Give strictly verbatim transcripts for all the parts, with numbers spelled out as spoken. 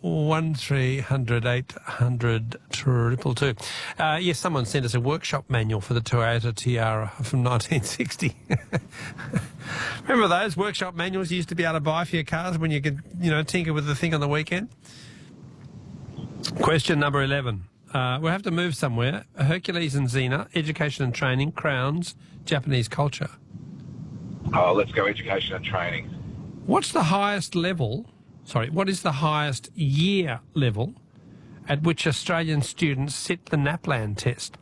one three hundred eight hundred triple two. Uh, yes, someone sent us a workshop manual for the Toyota Tiara from nineteen sixty. Remember those workshop manuals you used to be able to buy for your cars when you could, you know, tinker with the thing on the weekend? Question number eleven. Uh, we'll have to move somewhere. Hercules and Xena, education and training, crowns, Japanese culture. Oh, let's go education and training. What's the highest level, sorry, what is the highest year level at which Australian students sit the NAPLAN test?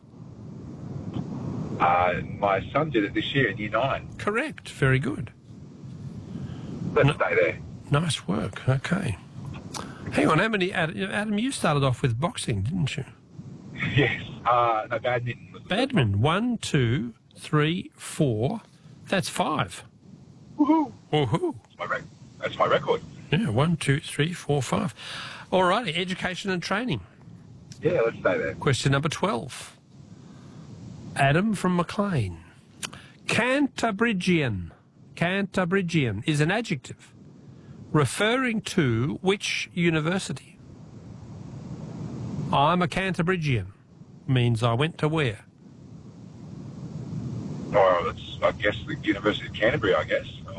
Uh, my son did it this year in year nine. Correct. Very good. Let's No- stay there. Nice work. Okay. Hang on, how many, Adam, you started off with boxing, didn't you? Yes. Uh, no, badminton. was the first Badminton, one, two, three, four. That's five. one. Woohoo! Woohoo. That's my, rec- that's my record. Yeah, one, two, three, four, five. All righty, education and training. Yeah, let's stay there. Question number twelve. Adam from Maclean. Cantabrigian. Cantabrigian is an adjective referring to which university? I'm a Cantabrigian means I went to where? Oh, that's, I guess, the University of Canterbury, I guess. Oh.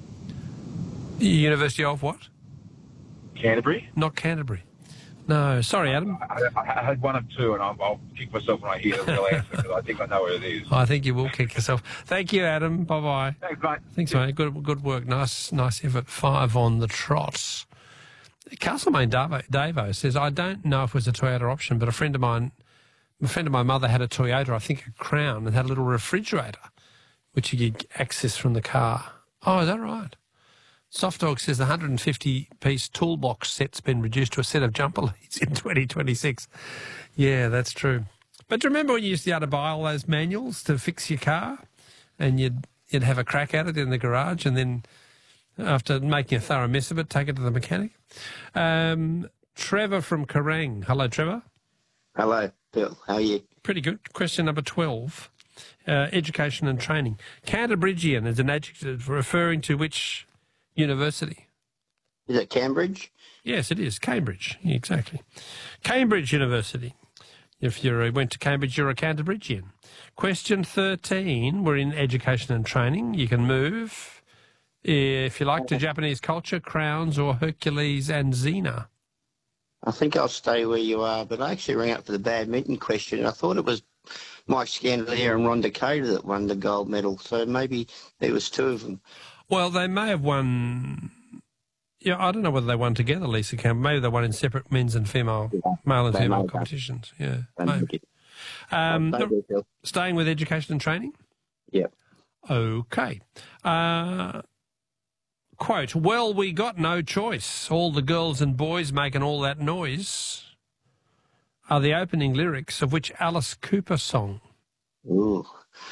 University of what? Canterbury? Not Canterbury. No, sorry, Adam. I, I, I had one of two, and I'll, I'll kick myself when I hear the real answer, because I think I know where it is. I think you will kick yourself. Thank you, Adam. Bye-bye. Thanks, mate. Thanks, mate. Good, good work. Nice, nice effort. Five on the trot. Castlemaine Davo, Davo says, I don't know if it was a Toyota option, but a friend of mine, a friend of my mother had a Toyota, I think a Crown, and had a little refrigerator, which you could access from the car. Oh, is that right? Soft Dog says the one hundred fifty piece toolbox set's been reduced to a set of jumper leads in twenty twenty-six. Yeah, that's true. But do you remember when you used to be able to buy all those manuals to fix your car, and you'd you'd have a crack at it in the garage, and then after making a thorough mess of it, take it to the mechanic? Um, Trevor from Kerrang. Hello, Trevor. Hello, Bill. How are you? Pretty good. Question number twelve. Uh, education and training. Cantabrigian is an adjective referring to which university? Is it Cambridge? Yes, it is. Cambridge. Exactly. Cambridge University. If you went to Cambridge, you're a Cantabrigian. Question thirteen. We're in education and training. You can move, if you like, to Japanese culture, crowns, or Hercules and Xena. I think I'll stay where you are, but I actually rang up for the badminton question. I thought it was Mike Scandalier and Ron Decatur that won the gold medal, so maybe there was two of them. Well, they may have won. Yeah, I don't know whether they won together, Lisa Campbell. Maybe they won in separate men's and female, Yeah, male and they female may have. competitions. Yeah, Thank maybe. you. Um, I'll stay there, Bill. staying with education and training. Yep. Okay. Uh, quote, well, we got no choice. All the girls and boys making all that noise are the opening lyrics of which Alice Cooper song? Ooh.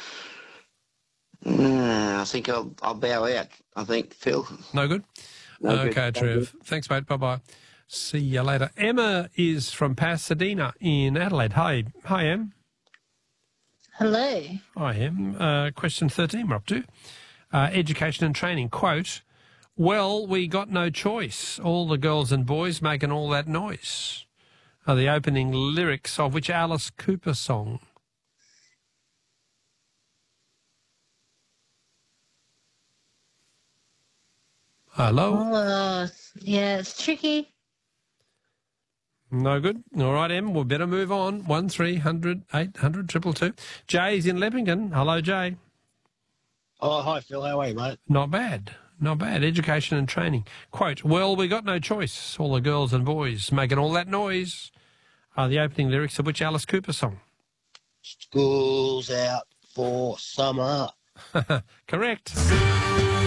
Mm, I think I'll, I'll bow out. I think, Phil. No good? No good. Okay, Thank Trev. you. Thanks, mate. Bye-bye. See you later. Emma is from Pasadena in Adelaide. Hi. Hi, Em. Hello. Hi, Em. Uh, question thirteen we're up to. Uh, education and training. Quote, well, we got no choice. All the girls and boys making all that noise are the opening lyrics of which Alice Cooper song? Hello? Uh, yeah, it's tricky. No good. All right, Em, we better move on. One three hundred eight hundred triple two. Jay's in Leppington. Hello, Jay. Oh, hi, Phil. How are you, mate? Not bad. Not bad. Education and training. Quote, well, we got no choice. All the girls and boys making all that noise are the opening lyrics of which Alice Cooper song? School's out for summer. Correct.